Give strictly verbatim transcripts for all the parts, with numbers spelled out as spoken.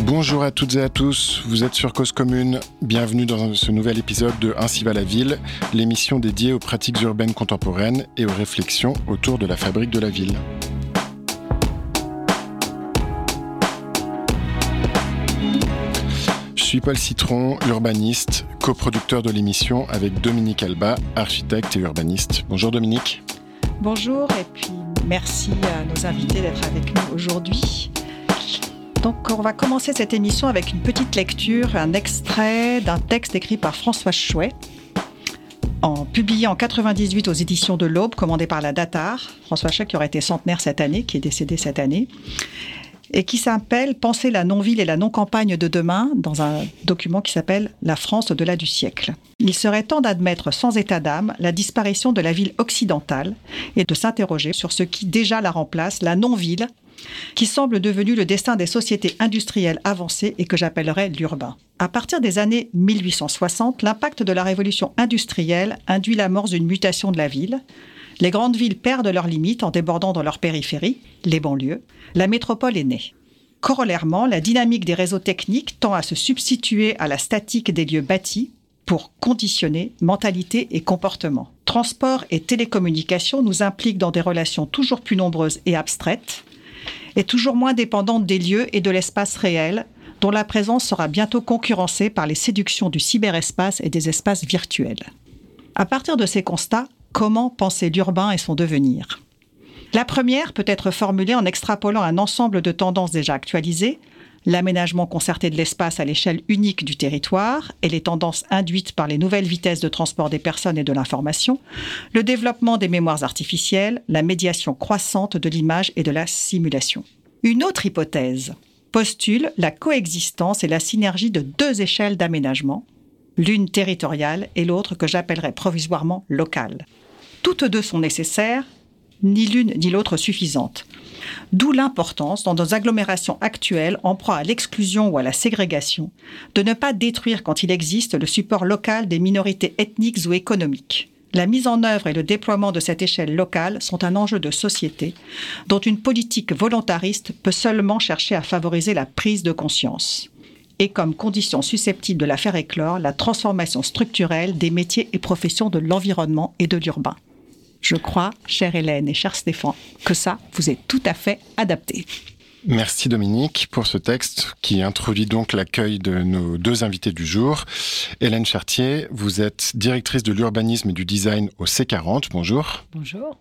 Bonjour à toutes et à tous, vous êtes sur Cause Commune. Bienvenue dans ce nouvel épisode de Ainsi va la ville, l'émission dédiée aux pratiques urbaines contemporaines et aux réflexions autour de la fabrique de la ville. Je suis Paul Citron, urbaniste, coproducteur de l'émission avec Dominique Alba, architecte et urbaniste. Bonjour Dominique. Bonjour et puis merci à nos invités d'être avec nous aujourd'hui. Donc on va commencer cette émission avec une petite lecture, un extrait d'un texte écrit par François Chouet, en, publié en quatre-vingt-dix-huit aux éditions de l'Aube, commandé par la Datar. François Chouet qui aurait été centenaire cette année, qui est décédé cette année, et qui s'appelle « Penser la non-ville et la non-campagne de demain » dans un document qui s'appelle « La France au-delà du siècle ». Il serait temps d'admettre sans état d'âme la disparition de la ville occidentale et de s'interroger sur ce qui déjà la remplace, la non-ville, qui semble devenu le destin des sociétés industrielles avancées et que j'appellerais l'urbain. À partir des années mille huit cent soixante, l'impact de la révolution industrielle induit l'amorce d'une mutation de la ville. Les grandes villes perdent leurs limites en débordant dans leur périphérie, les banlieues. La métropole est née. Corollairement, la dynamique des réseaux techniques tend à se substituer à la statique des lieux bâtis pour conditionner mentalité et comportement. Transport et télécommunications nous impliquent dans des relations toujours plus nombreuses et abstraites, et toujours moins dépendantes des lieux et de l'espace réel, dont la présence sera bientôt concurrencée par les séductions du cyberespace et des espaces virtuels. À partir de ces constats, comment penser l'urbain et son devenir ? La première peut être formulée en extrapolant un ensemble de tendances déjà actualisées, l'aménagement concerté de l'espace à l'échelle unique du territoire et les tendances induites par les nouvelles vitesses de transport des personnes et de l'information, le développement des mémoires artificielles, la médiation croissante de l'image et de la simulation. Une autre hypothèse postule la coexistence et la synergie de deux échelles d'aménagement, l'une territoriale et l'autre que j'appellerais provisoirement locale. Toutes deux sont nécessaires, ni l'une ni l'autre suffisantes. D'où l'importance, dans nos agglomérations actuelles, en proie à l'exclusion ou à la ségrégation, de ne pas détruire quand il existe le support local des minorités ethniques ou économiques. La mise en œuvre et le déploiement de cette échelle locale sont un enjeu de société dont une politique volontariste peut seulement chercher à favoriser la prise de conscience. Et comme condition susceptible de la faire éclore, la transformation structurelle des métiers et professions de l'environnement et de l'urbain. Je crois, chère Hélène et cher Stéphane, que ça vous est tout à fait adapté. Merci Dominique pour ce texte qui introduit donc l'accueil de nos deux invités du jour. Hélène Chartier, vous êtes directrice de l'urbanisme et du design au C quarante. Bonjour. Bonjour.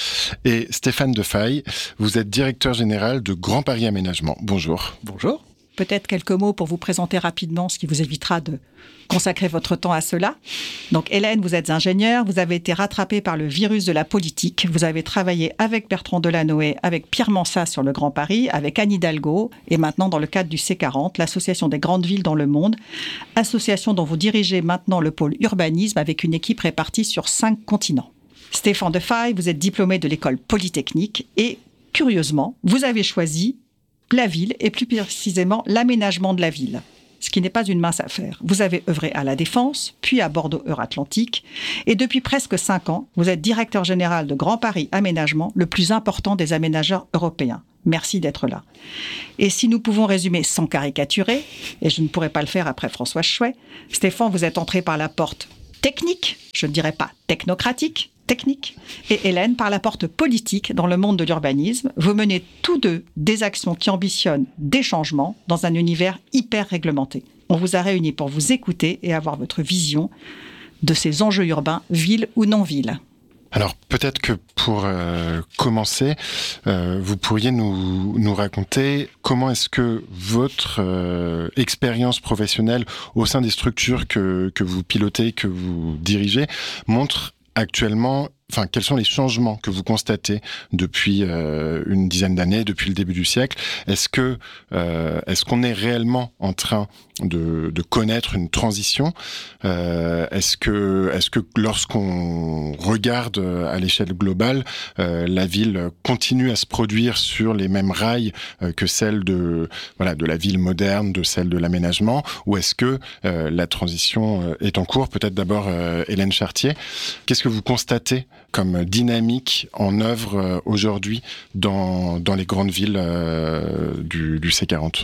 Et Stéphane Defaille, vous êtes directeur général de Grand Paris Aménagement. Bonjour. Bonjour. Peut-être quelques mots pour vous présenter rapidement, ce qui vous évitera de consacrer votre temps à cela. Donc Hélène, vous êtes ingénieure, vous avez été rattrapée par le virus de la politique, vous avez travaillé avec Bertrand Delanoë, avec Pierre Mansat sur le Grand Paris, avec Anne Hidalgo, et maintenant dans le cadre du C quarante, l'association des grandes villes dans le monde, association dont vous dirigez maintenant le pôle urbanisme avec une équipe répartie sur cinq continents. Stéphane Defaille, vous êtes diplômé de l'école polytechnique et, curieusement, vous avez choisi la ville et plus précisément l'aménagement de la ville, ce qui n'est pas une mince affaire. Vous avez œuvré à La Défense, puis à Bordeaux Euratlantique, et depuis presque cinq ans, vous êtes directeur général de Grand Paris Aménagement, le plus important des aménageurs européens. Merci d'être là. Et si nous pouvons résumer sans caricaturer, et je ne pourrais pas le faire après François Chouet, Stéphane, vous êtes entré par la porte technique, je ne dirais pas technocratique, technique, et Hélène par la porte politique dans le monde de l'urbanisme. Vous menez tous deux des actions qui ambitionnent des changements dans un univers hyper réglementé. On vous a réunis pour vous écouter et avoir votre vision de ces enjeux urbains, ville ou non ville. Alors peut-être que pour euh, commencer, euh, vous pourriez nous, nous raconter comment est-ce que votre euh, expérience professionnelle au sein des structures que, que vous pilotez, que vous dirigez, montre actuellement, enfin, quels sont les changements que vous constatez depuis euh, une dizaine d'années, depuis le début du siècle ? Est-ce que, euh, est-ce qu'on est réellement en train de, de connaître une transition ? euh, Est-ce que, est-ce que lorsqu'on regarde à l'échelle globale, euh, la ville continue à se produire sur les mêmes rails euh, que celle de, voilà, de la ville moderne, de celle de l'aménagement, ou est-ce que euh, la transition euh, est en cours ? Peut-être d'abord euh, Hélène Chartier. Qu'est-ce que vous constatez comme dynamique en œuvre euh, aujourd'hui dans, dans les grandes villes euh, du, du C quarante ?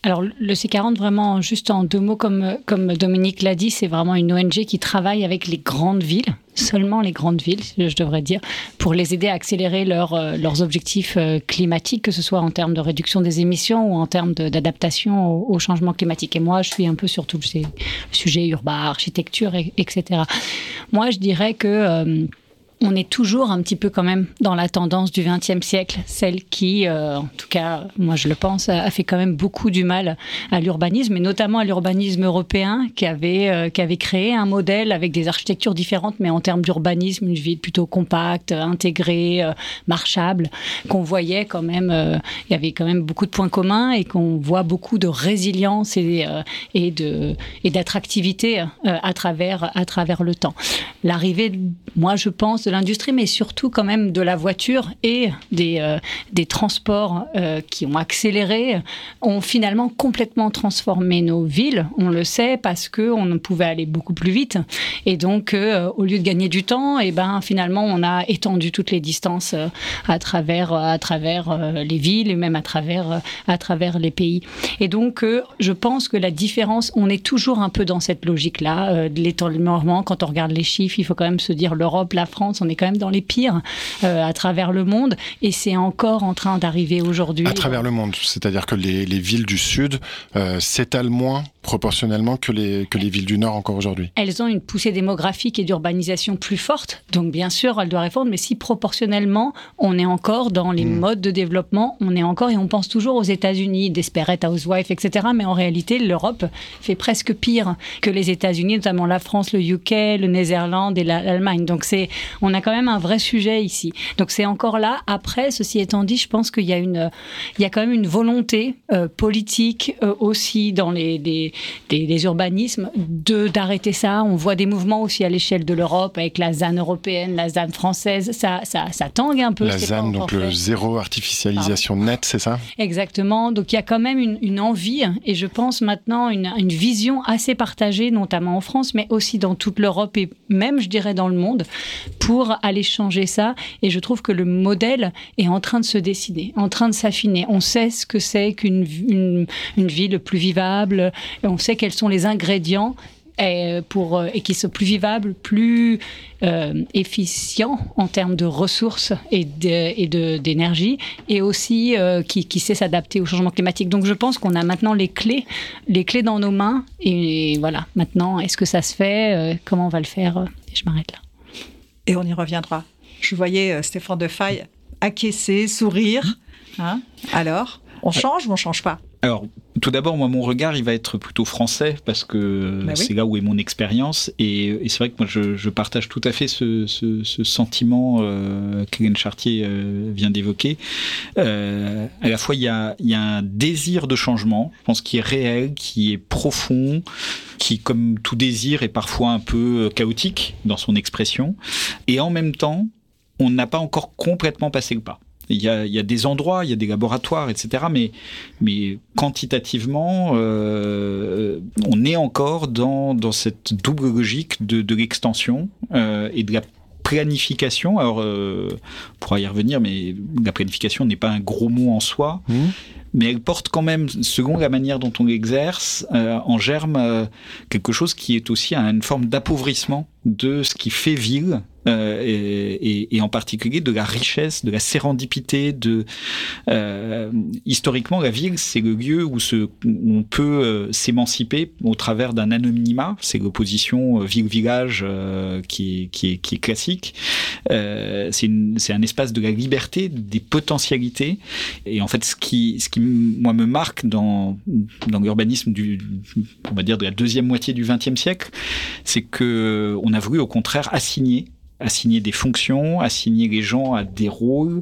Alors, le C quarante, vraiment, juste en deux mots, comme, comme Dominique l'a dit, c'est vraiment une O N G qui travaille avec les grandes villes, seulement les grandes villes, je devrais dire, pour les aider à accélérer leur, euh, leurs objectifs euh, climatiques, que ce soit en termes de réduction des émissions ou en termes de, d'adaptation au, au changement climatique. Et moi, je suis un peu sur tout le sujet urbain, architecture, et, etc. Moi, je dirais que... Euh, on est toujours un petit peu quand même dans la tendance du vingtième siècle, celle qui, euh, en tout cas, moi je le pense, a fait quand même beaucoup du mal à l'urbanisme, et notamment à l'urbanisme européen, qui avait, euh, qui avait créé un modèle avec des architectures différentes, mais en termes d'urbanisme, une ville plutôt compacte, intégrée, euh, marchable, qu'on voyait quand même, euh, il y avait quand même beaucoup de points communs, et qu'on voit beaucoup de résilience et, euh, et, de, et d'attractivité euh, à, travers, à travers le temps. L'arrivée, moi je pense, de l'industrie, mais surtout quand même de la voiture et des, euh, des transports euh, qui ont accéléré, ont finalement complètement transformé nos villes. On le sait parce qu'on pouvait aller beaucoup plus vite. Et donc, euh, au lieu de gagner du temps, et ben, finalement, on a étendu toutes les distances euh, à travers, à travers euh, les villes et même à travers, euh, à travers les pays. Et donc, euh, je pense que la différence, on est toujours un peu dans cette logique-là, euh, de l'étalement. Quand on regarde les chiffres, il faut quand même se dire l'Europe, la France, on est quand même dans les pires euh, à travers le monde, et c'est encore en train d'arriver aujourd'hui. À travers le monde, c'est-à-dire que les, les villes du Sud euh, s'étalent moins proportionnellement que les, que les villes du Nord encore aujourd'hui. Elles ont une poussée démographique et d'urbanisation plus forte, donc bien sûr, elles doivent répondre, mais si proportionnellement, on est encore dans les mmh. modes de développement, on est encore, et on pense toujours aux États-Unis, Desperate Housewives, et cetera, mais en réalité, l'Europe fait presque pire que les États-Unis, notamment la France, le U K, le Néerlande et l'Allemagne. Donc c'est, on a quand même un vrai sujet ici. Donc c'est encore là. Après, ceci étant dit, je pense qu'il y a une, il y a quand même une volonté euh, politique euh, aussi dans les, les, les, les urbanismes de d'arrêter ça. On voit des mouvements aussi à l'échelle de l'Europe avec la ZAN européenne, la ZAN française. Ça, ça, ça tangue un peu. La ZAN, donc le zéro artificialisation Pardon. nette, c'est ça ? Exactement. Donc il y a quand même une, une envie, et je pense maintenant une, une vision assez partagée, notamment en France, mais aussi dans toute l'Europe et même, je dirais, dans le monde, pour aller changer ça. Et je trouve que le modèle est en train de se dessiner, en train de s'affiner. On sait ce que c'est qu'une une, une ville plus vivable, et on sait quels sont les ingrédients et, pour, et qui sont plus vivables, plus euh, efficients en termes de ressources et, de, et de, d'énergie, et aussi euh, qui, qui sait s'adapter au changement climatique. Donc je pense qu'on a maintenant les clés, les clés dans nos mains, et voilà, maintenant, est-ce que ça se fait ? Comment on va le faire ? Et je m'arrête là. Et on y reviendra. Je voyais Stéphane Defaille acquiescer, sourire. Hein ? Alors, on change ou on change pas ? Alors, tout d'abord, moi, mon regard, il va être plutôt français, parce que bah c'est oui. là où est mon expérience. Et, et c'est vrai que moi, je, je partage tout à fait ce, ce, ce sentiment euh, qu'Hélène Chartier euh, vient d'évoquer. Euh, à la fois, il y a, il y a un désir de changement, je pense, qui est réel, qui est profond, qui, comme tout désir, est parfois un peu chaotique dans son expression. Et en même temps, on n'a pas encore complètement passé le pas. Il y a, il y a des endroits, il y a des laboratoires, et cetera. Mais, mais quantitativement, euh, on est encore dans, dans cette double logique de, de l'extension euh, et de la planification. Alors, euh, on pourra y revenir, mais la planification n'est pas un gros mot en soi. Mmh. Mais elle porte quand même, selon la manière dont on l'exerce, euh, en germe euh, quelque chose qui est aussi une forme d'appauvrissement de ce qui fait ville, euh, et, et, et en particulier de la richesse, de la sérendipité. De, euh, historiquement, la ville, c'est le lieu où, se, où on peut euh, s'émanciper au travers d'un anonymat. C'est l'opposition euh, ville-village euh, qui, est, qui, est, qui est classique. Euh, c'est, une, c'est un espace de la liberté, des potentialités. Et en fait, ce qui, ce qui moi, me marque dans, dans l'urbanisme du, on va dire, de la deuxième moitié du vingtième siècle, c'est que on a voulu, au contraire, assigner assigner des fonctions, assigner les gens à des rôles.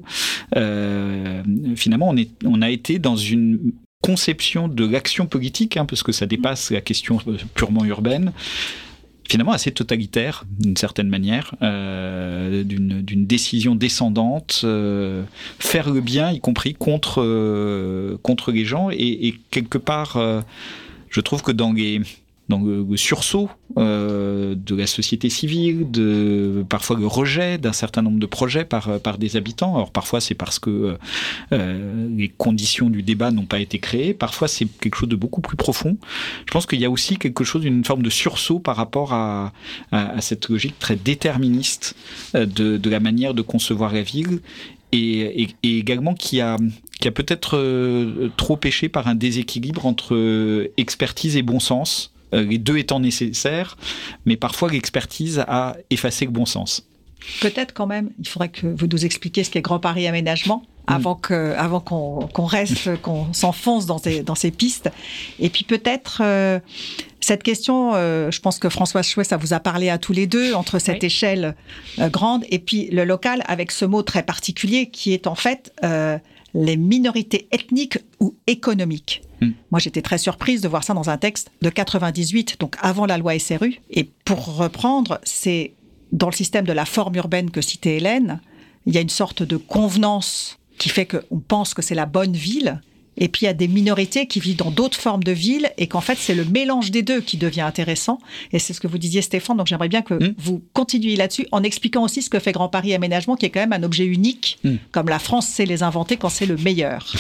Euh, finalement, on, est, on a été dans une conception de l'action politique, hein, parce que ça dépasse la question purement urbaine, finalement assez totalitaire, d'une certaine manière, euh, d'une, d'une décision descendante, euh, faire le bien, y compris contre, euh, contre les gens. Et, et quelque part, euh, je trouve que dans les... dans le, le sursaut euh, de la société civile, de, parfois le rejet d'un certain nombre de projets par, par des habitants. Alors parfois c'est parce que euh, les conditions du débat n'ont pas été créées, parfois c'est quelque chose de beaucoup plus profond. Je pense qu'il y a aussi quelque chose, une forme de sursaut par rapport à, à, à cette logique très déterministe de, de la manière de concevoir la ville, et, et, et également qui a... qui a peut-être euh, trop péché par un déséquilibre entre euh, expertise et bon sens, euh, les deux étant nécessaires, mais parfois l'expertise a effacé le bon sens. Peut-être quand même, il faudrait que vous nous expliquiez ce qu'est Grand Paris Aménagement, avant, que, avant qu'on, qu'on reste, qu'on s'enfonce dans ces, dans ces pistes. Et puis peut-être... Euh, cette question, euh, je pense que Françoise Chouet, ça vous a parlé à tous les deux, entre cette oui. échelle euh, grande et puis le local, avec ce mot très particulier qui est en fait euh, les minorités ethniques ou économiques. Mmh. Moi, j'étais très surprise de voir ça dans un texte de quatre-vingt-dix-huit, donc avant la loi S R U. Et pour reprendre, c'est dans le système de la forme urbaine que citait Hélène, il y a une sorte de convenance qui fait qu'on pense que c'est la bonne ville. Et puis, il y a des minorités qui vivent dans d'autres formes de villes et qu'en fait, c'est le mélange des deux qui devient intéressant. Et c'est ce que vous disiez, Stéphane. Donc, j'aimerais bien que mmh. vous continuiez là-dessus en expliquant aussi ce que fait Grand Paris Aménagement, qui est quand même un objet unique, mmh. comme la France sait les inventer quand c'est le meilleur.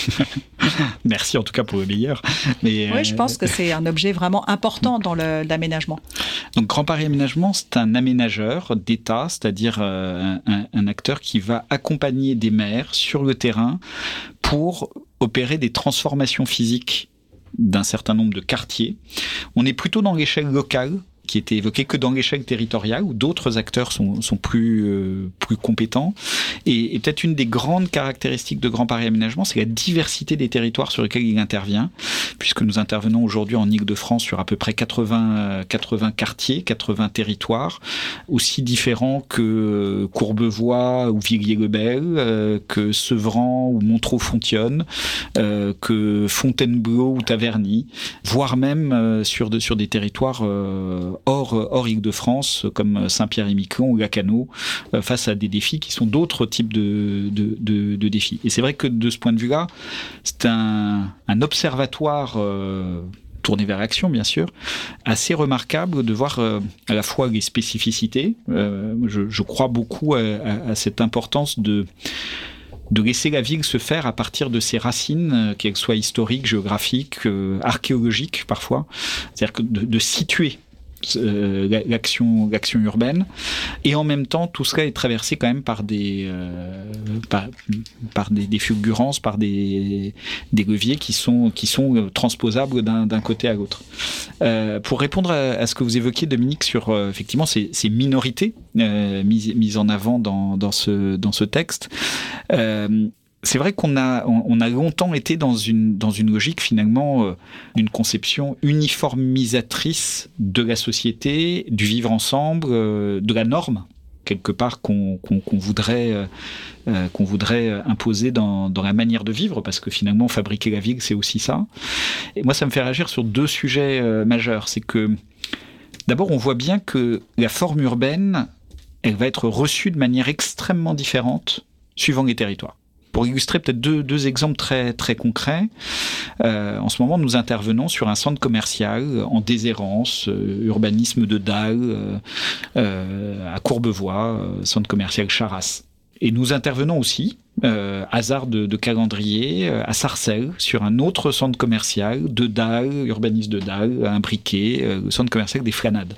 Merci en tout cas pour le meilleur. Mais oui, euh... je pense que c'est un objet vraiment important dans le, l'aménagement. Donc, Grand Paris Aménagement, c'est un aménageur d'État, c'est-à-dire euh, un, un acteur qui va accompagner des maires sur le terrain pour opérer des transformations physiques d'un certain nombre de quartiers. On est plutôt dans l'échelle locale, qui était évoquée, que dans l'échelle territoriale, où d'autres acteurs sont, sont plus, euh, plus compétents. Et, et peut-être une des grandes caractéristiques de Grand Paris Aménagement, c'est la diversité des territoires sur lesquels il intervient, puisque nous intervenons aujourd'hui en Île-de-France sur à peu près quatre-vingts, quatre-vingts quartiers, quatre-vingts territoires, aussi différents que Courbevoie ou Villiers-le-Bel, euh, que Sevran ou Montreux-Fontionne, euh, que Fontainebleau ou Taverny, voire même euh, sur, de, sur des territoires euh, hors, hors Île-de-France, comme Saint-Pierre-et-Miquelon ou Lacanau, euh, face à des défis qui sont d'autres types de, de, de, de défis. Et c'est vrai que de ce point de vue-là, c'est un, un observatoire euh, tourné vers l'action, bien sûr, assez remarquable de voir euh, à la fois les spécificités. Euh, je, je crois beaucoup à, à, à cette importance de... de laisser la ville se faire à partir de ses racines, qu'elles soient historiques, géographiques, euh, archéologiques parfois. C'est-à-dire que de, de situer euh, l'action, l'action urbaine. Et en même temps, tout cela est traversé quand même par des, euh, par, par des, des fulgurances, par des, des leviers qui sont, qui sont transposables d'un, d'un côté à l'autre. Euh, pour répondre à, à ce que vous évoquiez, Dominique, sur euh, effectivement ces, ces minorités euh, mises, mises en avant dans, dans, ce, dans ce texte, euh, c'est vrai qu'on a, on a longtemps été dans une, dans une logique finalement euh, d'une conception uniformisatrice de la société, du vivre ensemble, euh, de la norme, quelque part qu'on, qu'on, qu'on voudrait, euh, qu'on voudrait imposer dans, dans la manière de vivre, parce que finalement fabriquer la ville, c'est aussi ça. Et moi, ça me fait réagir sur deux sujets euh, majeurs. C'est que d'abord, on voit bien que la forme urbaine, elle va être reçue de manière extrêmement différente suivant les territoires. Pour illustrer peut-être deux, deux exemples très, très concrets, euh, en ce moment, nous intervenons sur un centre commercial en déshérence, euh, urbanisme de dalle, euh, euh, à Courbevoie, euh, centre commercial Charras. Et nous intervenons aussi, euh, hasard de, de calendrier, euh, à Sarcelles, sur un autre centre commercial de dalle, urbanisme de dalle, imbriqué, euh, le centre commercial des Flanades.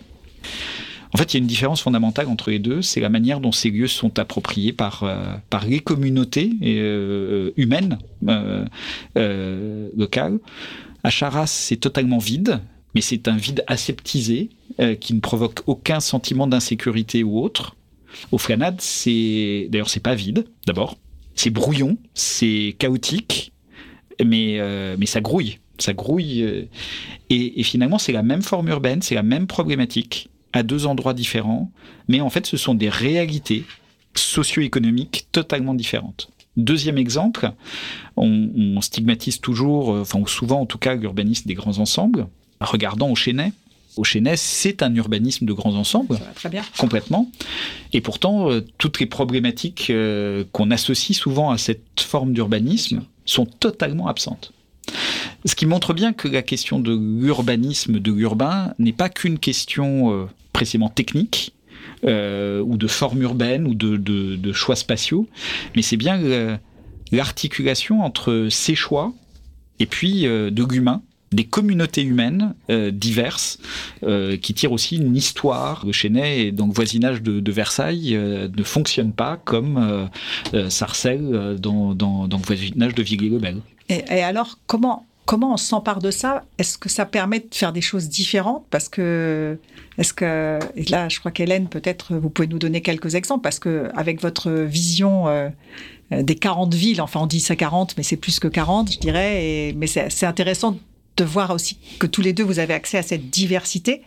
En fait, il y a une différence fondamentale entre les deux, c'est la manière dont ces lieux sont appropriés par, euh, par les communautés euh, humaines euh, euh, locales. À Charras, c'est totalement vide, mais c'est un vide aseptisé euh, qui ne provoque aucun sentiment d'insécurité ou autre. Aux Flanades, c'est d'ailleurs c'est pas vide, d'abord. C'est brouillon, c'est chaotique, mais, euh, mais ça grouille. Ça grouille. Euh, et, et finalement, c'est la même forme urbaine, c'est la même problématique, à deux endroits différents, mais en fait, ce sont des réalités socio-économiques totalement différentes. Deuxième exemple, on, on stigmatise toujours, enfin ou souvent en tout cas, l'urbanisme des grands ensembles. Regardant au Chesnay. Au Chesnay, c'est un urbanisme de grands ensembles, ça va très bien. Complètement. Et pourtant, euh, toutes les problématiques euh, qu'on associe souvent à cette forme d'urbanisme sont totalement absentes. Ce qui montre bien que la question de l'urbanisme, de l'urbain, n'est pas qu'une question euh, précisément technique, euh, ou de forme urbaine, ou de, de, de choix spatiaux, mais c'est bien euh, l'articulation entre ces choix et puis euh, de l'humain, des communautés humaines euh, diverses euh, qui tirent aussi une histoire. Le Chesnay et donc voisinage de, de Versailles euh, ne fonctionne pas comme euh, euh, Sarcelles euh, dans, dans, dans le voisinage de Villiers-le-Bel. Et, et alors, comment, comment on s'empare de ça ? Est-ce que ça permet de faire des choses différentes ? Parce que, est-ce que, et là, je crois qu'Hélène, peut-être, vous pouvez nous donner quelques exemples, parce qu'avec votre vision euh, des quarante villes, enfin, on dit ça quarante, mais c'est plus que quarante, je dirais, et, mais c'est, c'est intéressant de voir aussi que tous les deux, vous avez accès à cette diversité.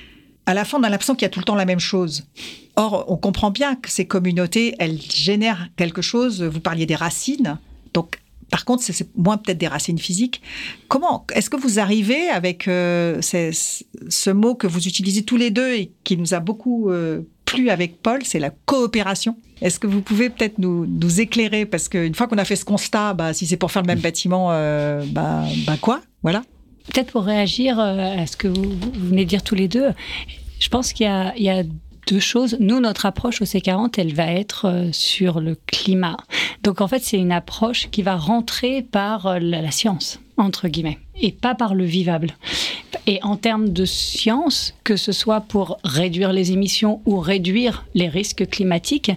À la fin, on a l'impression qu'il y a tout le temps la même chose. Or, on comprend bien que ces communautés, elles génèrent quelque chose. Vous parliez des racines. Donc, par contre, c'est, c'est moins peut-être des racines physiques. Comment, est-ce que vous arrivez avec euh, ces, ce mot que vous utilisez tous les deux et qui nous a beaucoup euh, plu avec Paul, c'est la coopération. Est-ce que vous pouvez peut-être nous, nous éclairer ? Parce qu'une fois qu'on a fait ce constat, bah, si c'est pour faire le même bâtiment, euh, bah, bah quoi ? Voilà. Peut-être pour réagir à ce que vous, vous venez de dire tous les deux, je pense qu'il y a, il y a deux choses. Nous, notre approche au C quarante, elle va être sur le climat. Donc en fait, c'est une approche qui va rentrer par la, la science, entre guillemets, et pas par le vivable. Et en termes de science, que ce soit pour réduire les émissions ou réduire les risques climatiques,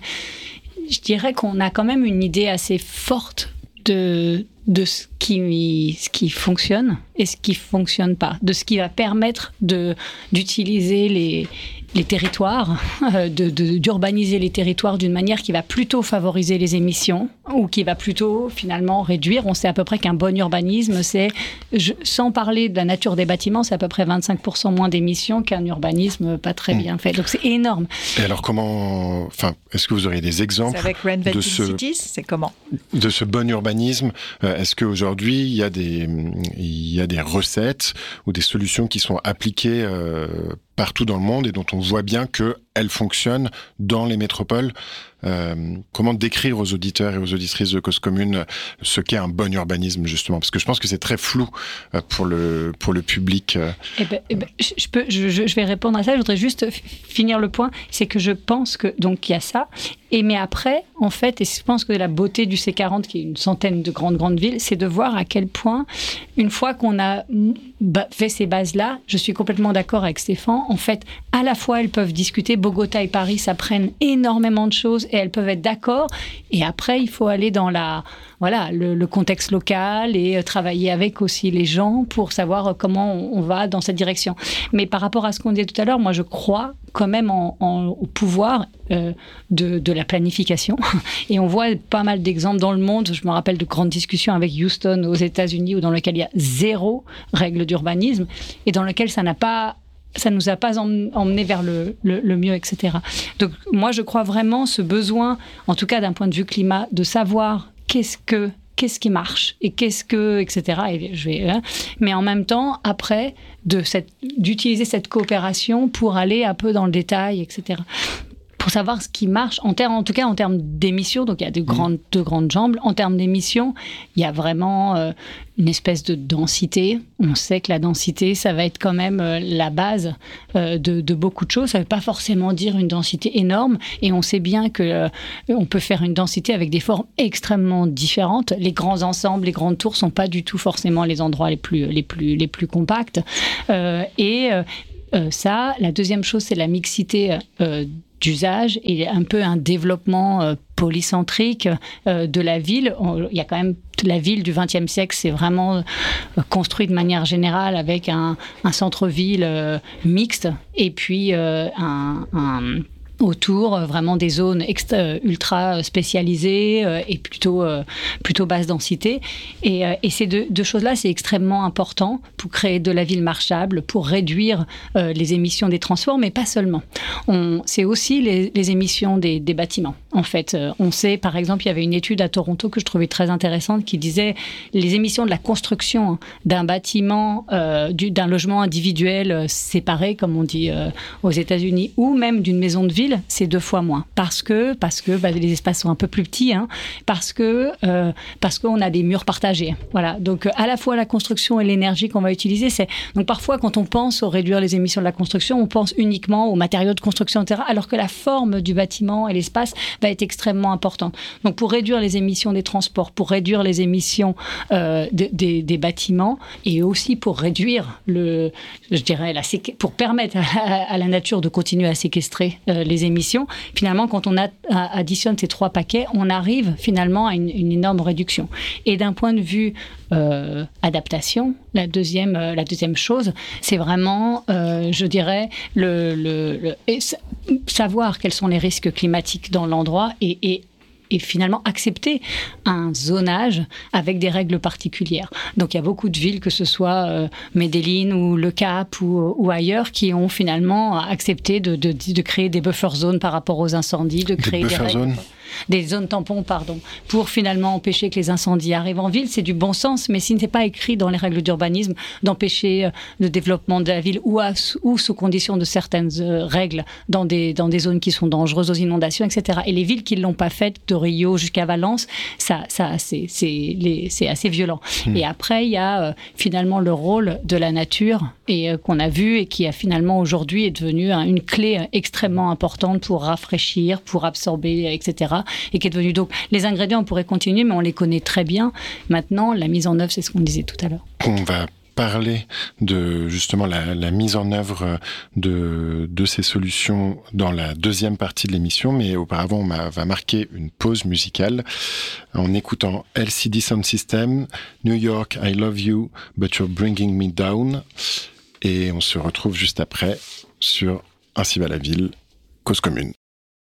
je dirais qu'on a quand même une idée assez forte de, de ce, qui, ce qui fonctionne et ce qui ne fonctionne pas, de ce qui va permettre de, d'utiliser les, les territoires, euh, de, de, d'urbaniser les territoires d'une manière qui va plutôt favoriser les émissions ou qui va plutôt finalement réduire. On sait à peu près qu'un bon urbanisme, c'est, je, sans parler de la nature des bâtiments, c'est à peu près vingt-cinq pour cent moins d'émissions qu'un urbanisme pas très mmh. bien fait. Donc c'est énorme. Et alors comment, enfin, est-ce que vous auriez des exemples c'est avec Reinventing de ce, Cities, c'est comment de ce bon urbanisme? Est-ce qu'aujourd'hui il y a des, il y a des recettes ou des solutions qui sont appliquées euh, partout dans le monde et dont on voit bien qu'elles fonctionnent dans les métropoles? Euh, comment décrire aux auditeurs et aux auditrices de Cause Commune ce qu'est un bon urbanisme, justement? Parce que je pense que c'est très flou pour le, pour le public. Eh ben, eh ben, je, peux, je, je vais répondre à ça. Je voudrais juste finir le point. C'est que je pense que, donc, il y a ça. Et mais après, en fait, et je pense que la beauté du C quarante, qui est une centaine de grandes, grandes villes, c'est de voir à quel point, une fois qu'on a fait ces bases-là, je suis complètement d'accord avec Stéphane, en fait, à la fois, elles peuvent discuter. Bogota et Paris s'apprennent énormément de choses et elles peuvent être d'accord. Et après, il faut aller dans la, voilà, le, le contexte local et travailler avec aussi les gens pour savoir comment on, on va dans cette direction. Mais par rapport à ce qu'on disait tout à l'heure, moi, je crois quand même en, en, au pouvoir euh, de, de la planification. Et on voit pas mal d'exemples dans le monde. Je me rappelle de grandes discussions avec Houston aux États-Unis, où dans lequel il y a zéro règle d'urbanisme et dans lequel ça n'a pas... ça ne nous a pas emmené vers le, le, le mieux, et cetera. Donc, moi, je crois vraiment ce besoin, en tout cas d'un point de vue climat, de savoir qu'est-ce que, qu'est-ce qui marche et qu'est-ce que, et cetera. Et je vais, hein. Mais en même temps, après, de cette, d'utiliser cette coopération pour aller un peu dans le détail, et cetera. Pour savoir ce qui marche, en, termes, en tout cas en termes d'émissions, donc il y a de grandes, mmh. de grandes jambes. En termes d'émissions, il y a vraiment euh, une espèce de densité. On sait que la densité, ça va être quand même euh, la base euh, de, de beaucoup de choses. Ça ne veut pas forcément dire une densité énorme. Et on sait bien qu'on euh, peut faire une densité avec des formes extrêmement différentes. Les grands ensembles, les grandes tours ne sont pas du tout forcément les endroits les plus, les plus, les plus compacts. Euh, et euh, ça, la deuxième chose, c'est la mixité euh, d'usage et un peu un développement euh, polycentrique euh, de la ville. On, il y a quand même la ville du vingtième siècle, c'est vraiment euh, construit de manière générale avec un, un centre-ville euh, mixte et puis euh, un, un autour, euh, vraiment des zones extra, ultra spécialisées euh, et plutôt, euh, plutôt basse densité. Et, euh, et ces deux, deux choses-là, c'est extrêmement important pour créer de la ville marchable, pour réduire euh, les émissions des transports, mais pas seulement. On, c'est aussi les, les émissions des, des bâtiments. en fait. Euh, on sait, par exemple, il y avait une étude à Toronto que je trouvais très intéressante qui disait les émissions de la construction hein, d'un bâtiment, euh, du, d'un logement individuel euh, séparé, comme on dit euh, aux États-Unis, ou même d'une maison de ville, c'est deux fois moins. Parce que, parce que bah, les espaces sont un peu plus petits, hein, parce que euh, parce qu'on a des murs partagés. Voilà. Donc, euh, à la fois la construction et l'énergie qu'on va utiliser, c'est donc parfois quand on pense au réduire les émissions de la construction, on pense uniquement aux matériaux de construction, et cetera, alors que la forme du bâtiment et l'espace va être extrêmement importante. Donc, pour réduire les émissions des transports, pour réduire les émissions euh, de, des, des bâtiments, et aussi pour réduire le, je dirais, la séqu... pour permettre à, à la nature de continuer à séquestrer euh, les émissions. Finalement, quand on a, additionne ces trois paquets, on arrive finalement à une, une énorme réduction. Et d'un point de vue euh, adaptation, la deuxième, euh, la deuxième chose, c'est vraiment, euh, je dirais, le, le, le et savoir quels sont les risques climatiques dans l'endroit et, et et finalement accepter un zonage avec des règles particulières. Donc il y a beaucoup de villes, que ce soit euh, Medellín ou Le Cap ou, ou ailleurs, qui ont finalement accepté de, de, de créer des buffer zones par rapport aux incendies, de créer des, des règles... zones. Des zones tampons, pardon, pour finalement empêcher que les incendies arrivent en ville. C'est du bon sens, mais si ce n'est pas écrit dans les règles d'urbanisme d'empêcher le développement de la ville ou, à, ou sous condition de certaines règles dans des, dans des zones qui sont dangereuses aux inondations, et cetera. Et les villes qui ne l'ont pas fait, de Rio jusqu'à Valence, ça, ça, c'est, c'est, les, c'est assez violent. Mmh. Et après, il y a euh, finalement le rôle de la nature et, euh, qu'on a vu et qui a finalement aujourd'hui est devenu hein, une clé extrêmement importante pour rafraîchir, pour absorber, et cetera. Et qui est devenu donc les ingrédients, on pourrait continuer, mais on les connaît très bien. Maintenant, la mise en œuvre, c'est ce qu'on disait tout à l'heure. On va parler de justement la, la mise en œuvre de, de ces solutions dans la deuxième partie de l'émission, mais auparavant, on va marquer une pause musicale en écoutant L C D Sound System, New York, I Love You, But You're Bringing Me Down. Et on se retrouve juste après sur Ainsi va la ville, Cause Commune.